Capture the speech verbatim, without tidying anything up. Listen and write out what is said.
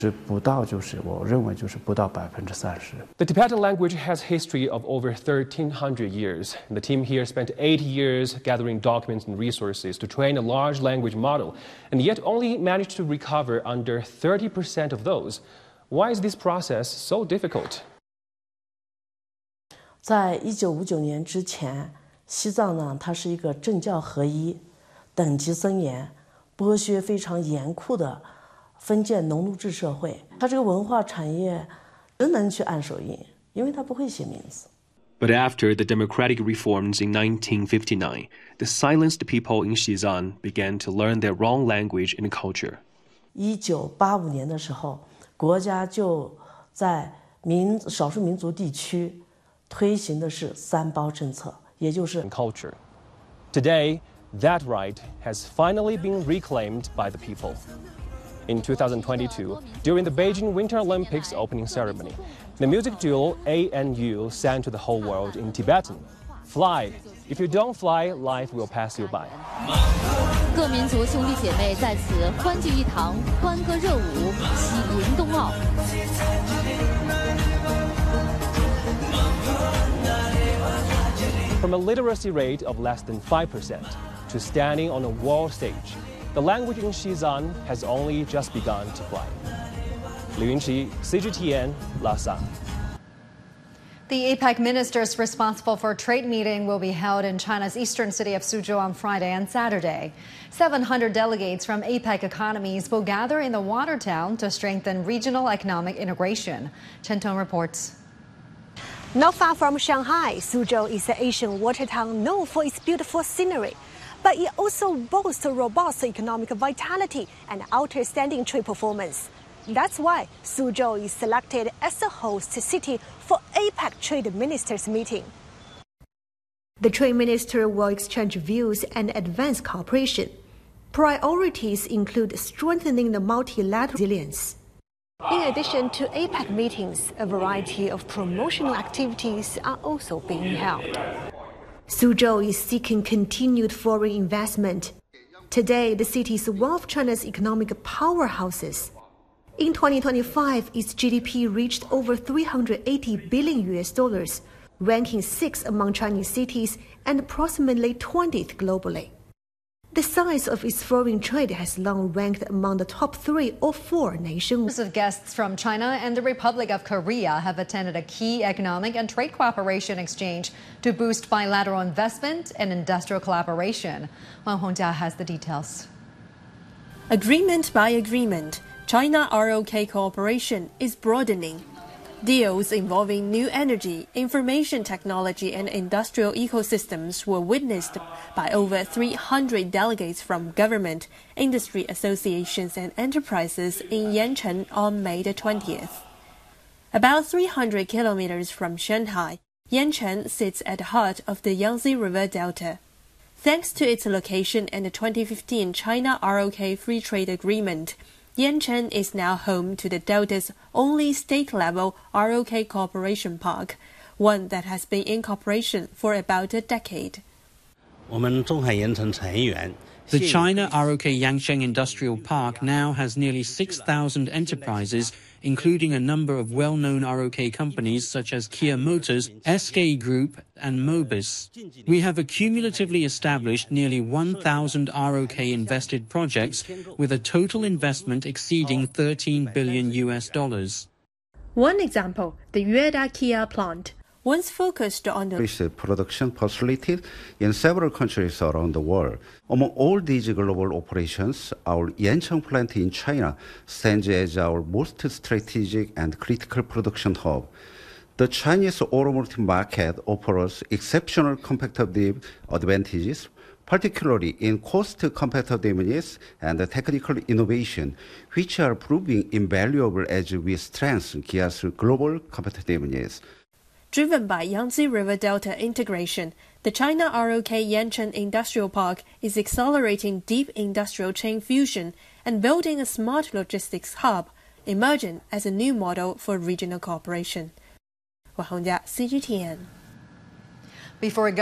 是不到，就是我认为就是不到百分之三十。 The Tibetan language has history of over thirteen hundred years. The team here spent eight years gathering documents and resources to train a large language model, and yet only managed to recover under thirty percent of those. Why is this process so difficult? 在一九五九年之前，西藏呢，它是一个政教合一、等级森严、剥削非常严酷的封建农奴制社会。它这个文化产业只能去按手印，因为它不会写名字。 But after the democratic reforms in nineteen fifty-nine, the silenced people in Xizan began to learn their own language and culture. 一九八五年的时候，国家就在民少数民族地区推行的是三包政策，也就是 culture. Today, that right has finally been reclaimed by the people. In two thousand twenty-two, during the Beijing Winter Olympics opening ceremony, the music duo A N U sang to the whole world in Tibetan. Fly. If you don't fly, life will pass you by. 各民族兄弟姐妹在此欢聚一堂，欢歌热舞，喜迎冬奥。 From a literacy rate of less than five percent to standing on a world stage, the language in Xizan has only just begun to fly. Liu Yunqi, C G T N, Lhasa. The APEC ministers responsible for trade meeting will be held in China's eastern city of Suzhou on Friday and Saturday. seven hundred delegates from APEC economies will gather in the water town to strengthen regional economic integration. Chen Tong reports. Not far from Shanghai, Suzhou is an Asian water town known for its beautiful scenery. But it also boasts robust economic vitality and outstanding trade performance. That's why Suzhou is selected as the host city for APEC Trade Ministers meeting. The trade minister will exchange views and advance cooperation. Priorities include strengthening the multilateral resilience. In addition to APEC meetings, a variety of promotional activities are also being held. Suzhou is seeking continued foreign investment. Today, the city is one of China's economic powerhouses. In twenty twenty-five, its G D P reached over three hundred eighty billion U S dollars, ranking sixth among Chinese cities and approximately twentieth globally. The size of its foreign trade has long ranked among the top three or four nations. Of guests from China and the Republic of Korea have attended a key economic and trade cooperation exchange to boost bilateral investment and industrial collaboration. Wang Hongjia has the details. Agreement by agreement, China R O K cooperation is broadening. Deals involving new energy, information technology, and industrial ecosystems were witnessed by over three hundred delegates from government, industry associations, and enterprises in Yancheng on May the twentieth. About three hundred kilometers from Shanghai, Yancheng sits at the heart of the Yangtze River Delta. Thanks to its location and the twenty fifteen China R O K Free Trade Agreement, Yancheng is now home to the Delta's only state-level R O K Cooperation Park, one that has been in cooperation for about a decade. The China R O K Yancheng Industrial Park now has nearly six thousand enterprises, including a number of well-known R O K companies such as Kia Motors, S K Group, and Mobis. We have accumulatively established nearly one thousand R O K invested projects with a total investment exceeding thirteen billion U S dollars. One example, the Yueda Kia plant. Once focused on the production facilities in several countries around the world. Among all these global operations, our Yancheng plant in China stands as our most strategic and critical production hub. The Chinese automotive market offers exceptional competitive advantages, particularly in cost competitiveness and technical innovation, which are proving invaluable as we strengthen Kia's global competitiveness. Driven by Yangtze River Delta integration, the China R O K Yancheng Industrial Park is accelerating deep industrial chain fusion and building a smart logistics hub, emerging as a new model for regional cooperation. Wang Hongjia, C G T N. Before